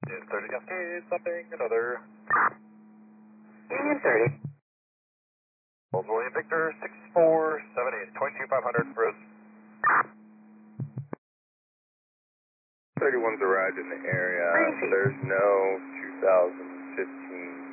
Is 30 Cascade, something, another. Union 30. Old William Victor, 6478, 22500, Bruce. 31's arrived in the area. Crazy. There's no 2015